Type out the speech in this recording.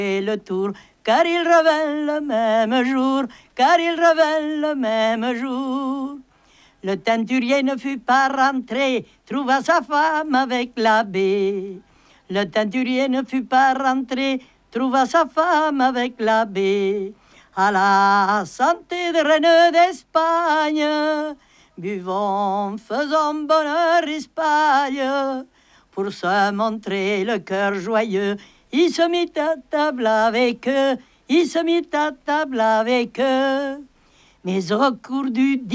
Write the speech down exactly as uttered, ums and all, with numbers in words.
Et le tour, car il revint le même jour, car il revint le même jour. Le teinturier ne fut pas rentré, trouva sa femme avec l'abbé. Le teinturier ne fut pas rentré, trouva sa femme avec l'abbé. À la santé de Reine d'Espagne, buvons, faisons bonheur Espagne. Pour se montrer le cœur joyeux, il se mit à table avec eux, il se mit à table avec eux. Mais au cours du